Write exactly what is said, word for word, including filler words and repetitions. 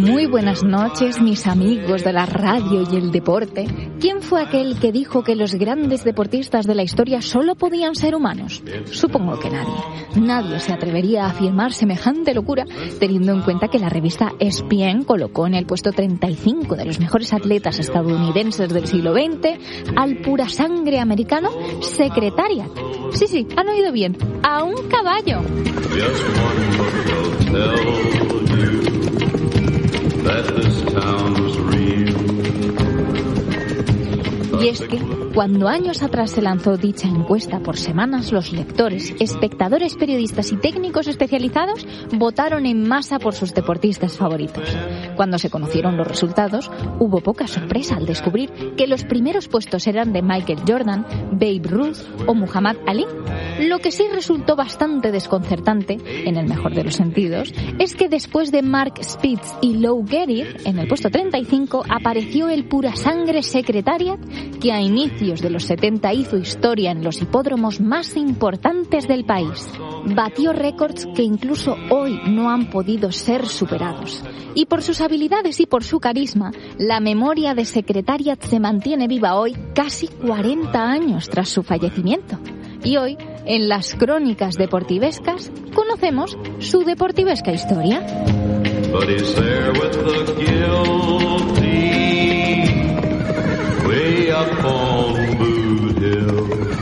Muy buenas noches, mis amigos de la radio y el deporte. ¿Quién fue aquel que dijo que los grandes deportistas de la historia solo podían ser humanos? Supongo que nadie. Nadie se atrevería a afirmar semejante locura, teniendo en cuenta que la revista E S P N colocó en el puesto treinta y cinco de los mejores atletas estadounidenses del siglo veinte al pura sangre americano Secretariat. Sí, sí, han oído bien, a un caballo. Y es que, cuando años atrás se lanzó dicha encuesta, por semanas los lectores, espectadores, periodistas y técnicos especializados votaron en masa por sus deportistas favoritos. Cuando se conocieron los resultados, hubo poca sorpresa al descubrir que los primeros puestos eran de Michael Jordan, Babe Ruth o Muhammad Ali. Lo que sí resultó bastante desconcertante, en el mejor de los sentidos, es que después de Mark Spitz y Lou Gehrig, en el puesto treinta y cinco, apareció el pura sangre Secretariat, que a inicios de los setenta hizo historia en los hipódromos más importantes del país. Batió récords que incluso hoy no han podido ser superados. Y por sus habilidades y por su carisma, la memoria de Secretariat se mantiene viva hoy, casi cuarenta años tras su fallecimiento. Y hoy, en las crónicas deportivescas, conocemos su deportivesca historia. But he's there with the guilty, way up on Boot Hill.